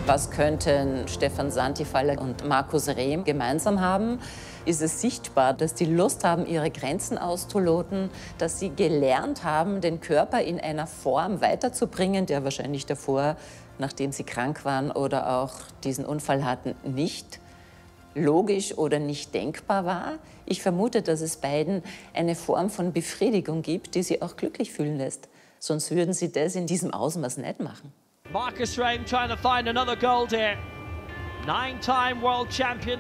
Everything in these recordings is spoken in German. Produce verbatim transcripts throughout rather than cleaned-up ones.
Was könnten Stefan Santifaller und Markus Rehm gemeinsam haben? Ist es sichtbar, dass die Lust haben, ihre Grenzen auszuloten, dass sie gelernt haben, den Körper in einer Form weiterzubringen, der wahrscheinlich davor, nachdem sie krank waren oder auch diesen Unfall hatten, nicht logisch oder nicht denkbar war. Ich vermute, dass es beiden eine Form von Befriedigung gibt, die sie auch glücklich fühlen lässt. Sonst würden sie das in diesem Ausmaß nicht machen. Marcus Rehm trying to find another gold here. Nine-time world champion.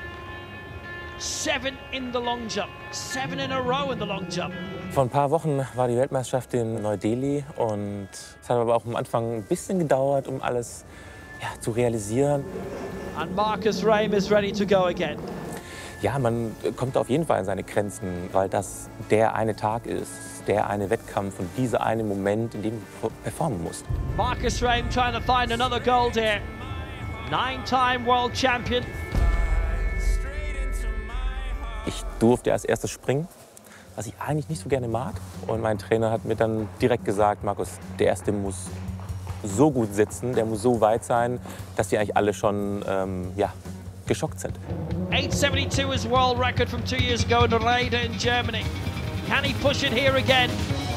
Seven in the long jump. Seven in a row in the long jump. Vor ein paar Wochen war die Weltmeisterschaft in Neu-Delhi und es hat aber auch am Anfang ein bisschen gedauert, um alles ja, zu realisieren. And Marcus Rehm is ready to go again. Ja, man kommt auf jeden Fall an seine Grenzen, weil das der eine Tag ist, der eine Wettkampf und dieser eine Moment, in dem du performen musst. Marcus Rehm trying to find another gold here. Nine-time world champion. Ich durfte als erstes springen, was ich eigentlich nicht so gerne mag. Und mein Trainer hat mir dann direkt gesagt, Markus, der Erste muss so gut sitzen, der muss so weit sein, dass die eigentlich alle schon ähm, ja, geschockt sind. eight seventy-two is world record from two years ago in Reide in Germany. Can he push it here again?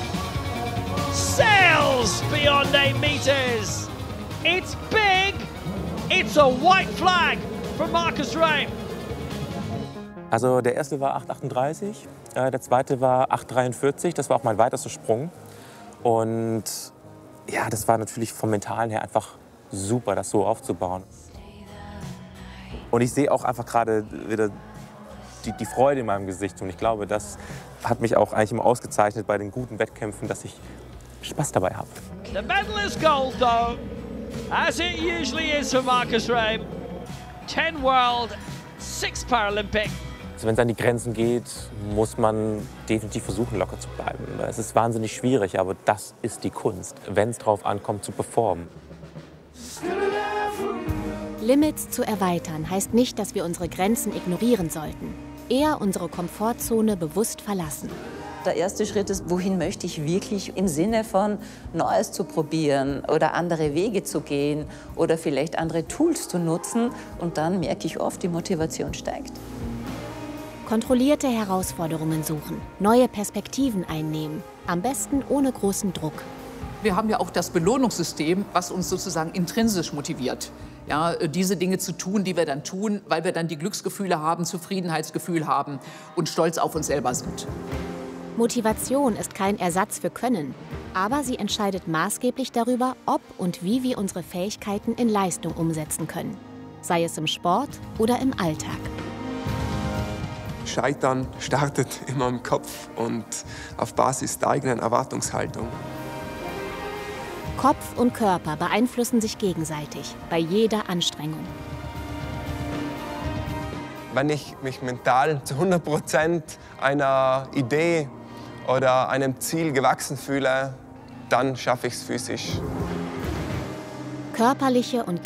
Sails beyond eight meters. It's big. It's a white flag for Marcus Rehm. Also der erste war acht achtunddreißig, äh, der zweite war acht dreiundvierzig. Das war auch mein weitester Sprung. Und ja, das war natürlich vom Mentalen her einfach super, das so aufzubauen. Und ich sehe auch einfach gerade wieder die, die Freude in meinem Gesicht. Und ich glaube, das hat mich auch eigentlich immer ausgezeichnet bei den guten Wettkämpfen, dass ich Spaß dabei habe. The medal is gold, though, as it usually is for Marcus Rehm. Ten World, six Paralympic. Also wenn es an die Grenzen geht, muss man definitiv versuchen, locker zu bleiben. Es ist wahnsinnig schwierig, aber das ist die Kunst, wenn es darauf ankommt, zu performen. Limits zu erweitern heißt nicht, dass wir unsere Grenzen ignorieren sollten. Eher unsere Komfortzone bewusst verlassen. Der erste Schritt ist, wohin möchte ich wirklich im Sinne von Neues zu probieren oder andere Wege zu gehen oder vielleicht andere Tools zu nutzen. Und dann merke ich oft, die Motivation steigt. Kontrollierte Herausforderungen suchen, neue Perspektiven einnehmen, am besten ohne großen Druck. Wir haben ja auch das Belohnungssystem, was uns sozusagen intrinsisch motiviert. Ja, diese Dinge zu tun, die wir dann tun, weil wir dann die Glücksgefühle haben, Zufriedenheitsgefühl haben und stolz auf uns selber sind. Motivation ist kein Ersatz für Können, aber sie entscheidet maßgeblich darüber, ob und wie wir unsere Fähigkeiten in Leistung umsetzen können. Sei es im Sport oder im Alltag. Scheitern startet immer im Kopf und auf Basis der eigenen Erwartungshaltung. Kopf und Körper beeinflussen sich gegenseitig bei jeder Anstrengung. Wenn ich mich mental zu hundert Prozent einer Idee oder einem Ziel gewachsen fühle, dann schaffe ich es physisch. Körperliche und